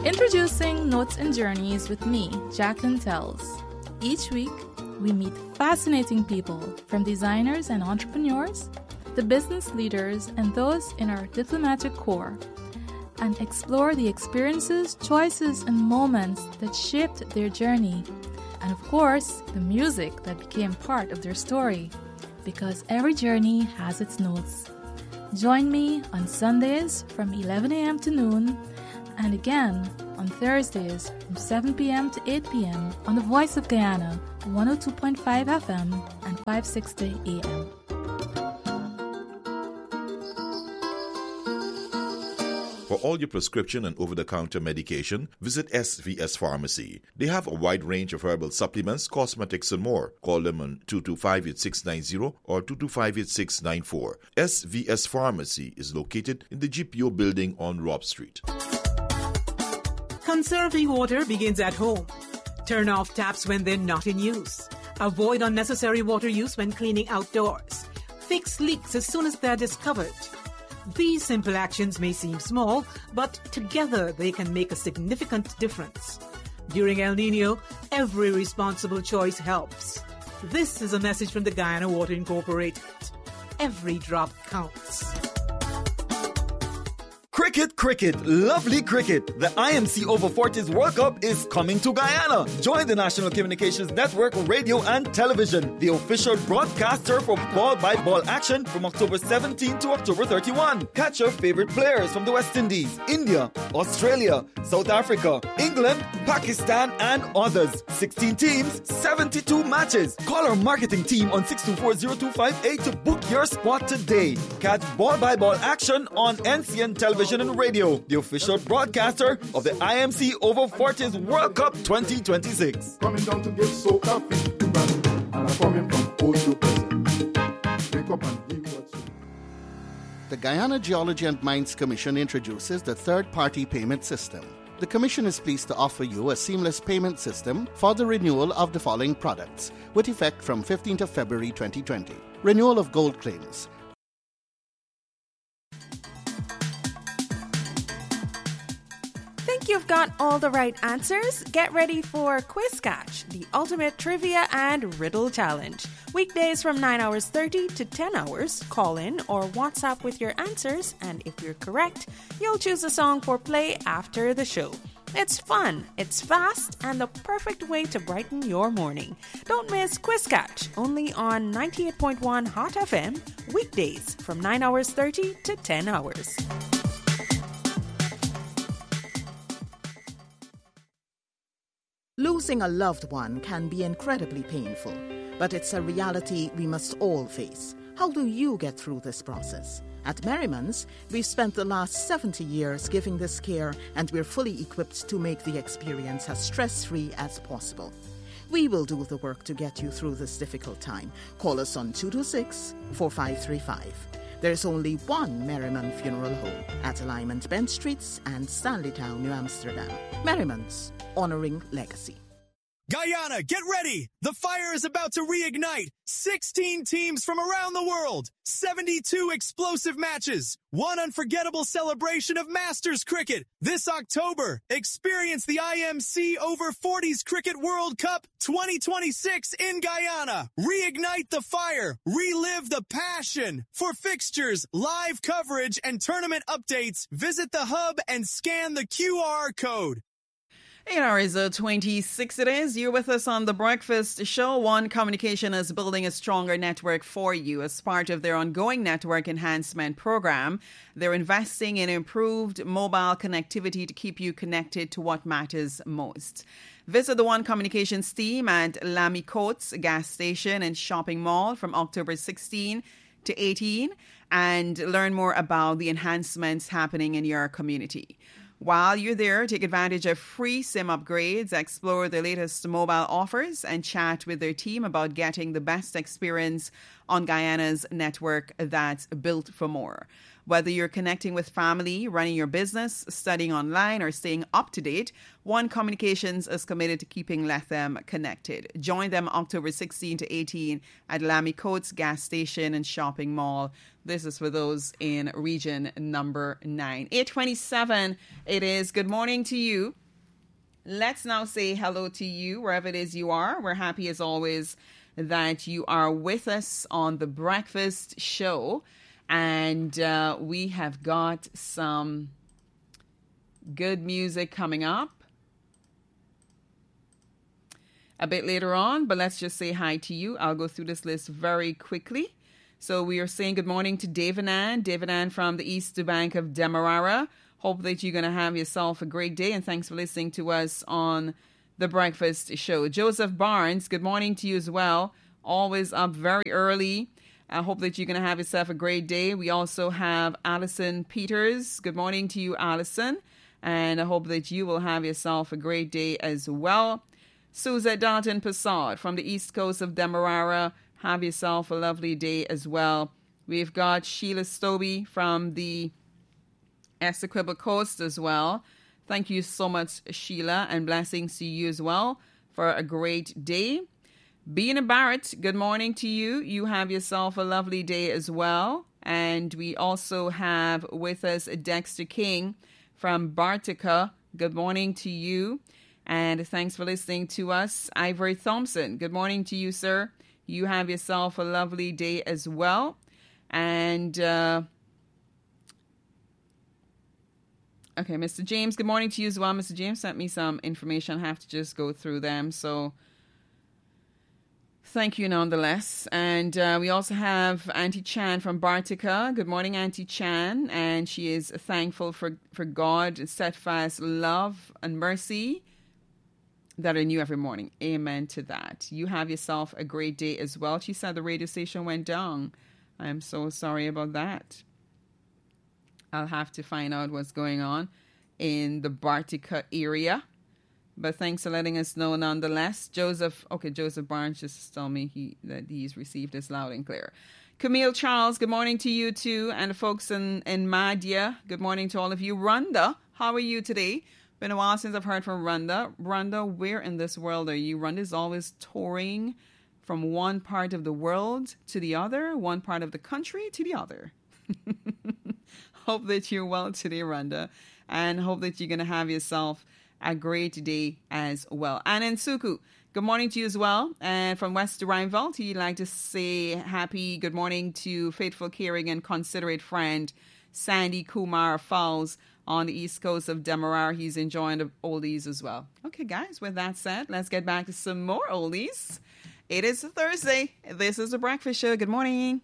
Introducing Notes and Journeys with me, Jacqueline Tells. Each week, we meet fascinating people, from designers and entrepreneurs, the business leaders, and those in our diplomatic corps, and explore the experiences, choices, and moments that shaped their journey, and of course, the music that became part of their story, because every journey has its notes. Join me on Sundays from 11 a.m. to noon, and again on Thursdays from 7 p.m. to 8 p.m. on the Voice of Guyana, 102.5 FM and 560 AM. For all your prescription and over-the-counter medication, visit SVS Pharmacy. They have a wide range of herbal supplements, cosmetics, and more. Call them on 225-8690 or 225-8694. SVS Pharmacy is located in the GPO building on Robb Street. Conserving water begins at home. Turn off taps when they're not in use. Avoid unnecessary water use when cleaning outdoors. Fix leaks as soon as they're discovered. These simple actions may seem small, but together they can make a significant difference. During El Nino, every responsible choice helps. This is a message from the Guyana Water Incorporated. Every drop counts. Cricket, lovely cricket. The IMC Over 40s World Cup is coming to Guyana. Join the National Communications Network Radio and Television, the official broadcaster for ball-by-ball action from October 17 to October 31. Catch your favorite players from the West Indies, India, Australia, South Africa, England, Pakistan, and others. 16 teams, 72 matches. Call our marketing team on 624-0258 to book your spot today. Catch ball-by-ball action on NCN Television and Radio, the official broadcaster of the IMC Over 40s World Cup 2026. Coming down to get soca fish and I'm coming from old to present. Wake up and give what's The Guyana Geology and Mines Commission introduces the third-party payment system. The Commission is pleased to offer you a seamless payment system for the renewal of the following products, with effect from 15th of February 2020. Renewal of gold claims. Think you've got all the right answers? Get ready for Quiz Catch, the ultimate trivia and riddle challenge. Weekdays from 9 hours 30 to 10 hours. Call in or WhatsApp with your answers, and if you're correct, you'll choose a song for play after the show. It's fun, it's fast, and the perfect way to brighten your morning. Don't miss Quiz Catch, only on 98.1 Hot FM, weekdays from 9 hours 30 to 10 hours. Losing a loved one can be incredibly painful, but it's a reality we must all face. How do you get through this process? At Merriman's, we've spent the last 70 years giving this care, and we're fully equipped to make the experience as stress-free as possible. We will do the work to get you through this difficult time. Call us on 226-4535. There's only one Merriman Funeral Home at Alignment Bent Streets and Stanleytown, New Amsterdam. Merriman's, honoring legacy. Guyana, get ready! The fire is about to reignite. 16 teams from around the world. 72 explosive matches. One unforgettable celebration of Masters cricket. This October, experience the IMC Over 40s Cricket World Cup 2026 in Guyana. Reignite the fire. Relive the passion. For fixtures, live coverage, and tournament updates, visit the hub and scan the QR code. 8 hours 26 it is. You're with us on The Breakfast Show. One Communication is building a stronger network for you as part of their ongoing network enhancement program. They're investing in improved mobile connectivity to keep you connected to what matters most. Visit the One Communications team at Lamy Coates gas station and shopping mall from October 16 to 18 and learn more about the enhancements happening in your community. While you're there, take advantage of free SIM upgrades, explore the latest mobile offers, and chat with their team about getting the best experience on Guyana's network that's built for more. Whether you're connecting with family, running your business, studying online, or staying up to date, One Communications is committed to keeping Lethem connected. Join them October 16 to 18 at Lamy Coates Gas Station and Shopping Mall. This is for those in region number 9. 8:27 it is. Good morning to you. Let's now say hello to you wherever it is you are. We're happy as always that you are with us on the Breakfast Show. And we have got some good music coming up a bit later on, but let's just say hi to you. I'll go through this list very quickly. So we are saying good morning to David Ann from the East Bank of Demerara. Hope that you're going to have yourself a great day, and thanks for listening to us on the Breakfast Show. Joseph Barnes, good morning to you as well. Always up very early. I hope that you're going to have yourself a great day. We also have Allison Peters. Good morning to you, Allison. And I hope that you will have yourself a great day as well. Suzette Dalton Passard from the East Coast of Demerara. Have yourself a lovely day as well. We've got Sheila Stobie from the Essequibo Coast as well. Thank you so much, Sheila, and blessings to you as well for a great day. Bina Barrett, good morning to you. You have yourself a lovely day as well. And we also have with us Dexter King from Bartica. Good morning to you. And thanks for listening to us. Ivory Thompson, good morning to you, sir. You have yourself a lovely day as well. And, okay, Mr. James, good morning to you as well. Mr. James sent me some information. I have to just go through them. So thank you nonetheless. And we also have Auntie Chan from Bartica. Good morning, Auntie Chan. And she is thankful for God's steadfast love and mercy that are new every morning. Amen to that. You have yourself a great day as well. She said the radio station went down. I am so sorry about that. I'll have to find out what's going on in the Bartica area. But thanks for letting us know nonetheless. Joseph Barnes just told me that he's received this loud and clear. Camille Charles, good morning to you too. And the folks in Madhya, good morning to all of you. Rhonda, how are you today? Been a while since I've heard from Rhonda. Rhonda, where in this world are you? Rhonda is always touring from one part of the world to the other, one part of the country to the other. Hope that you're well today, Rhonda. And hope that you're going to have yourself a great day as well. And Nsuku, good morning to you as well. And from West Rhineville, he'd like to say happy good morning to faithful, caring, and considerate friend Sandy Kumar Fowles on the East Coast of Demerara. He's enjoying the oldies as well. Okay, guys, with that said, let's get back to some more oldies. It is Thursday. This is The Breakfast Show. Good morning.